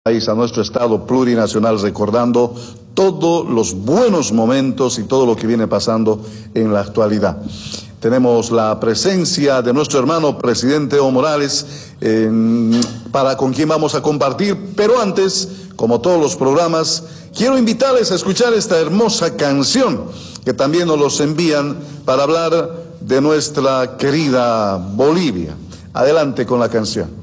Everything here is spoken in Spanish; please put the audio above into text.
país, a nuestro Estado plurinacional, recordando todos los buenos momentos y todo lo que viene pasando en la actualidad. Tenemos la presencia de nuestro hermano presidente Evo Morales, con quien vamos a compartir, pero antes, como todos los programas, quiero invitarles a escuchar esta hermosa canción que también nos los envían para hablar de nuestra querida Bolivia. Adelante con la canción.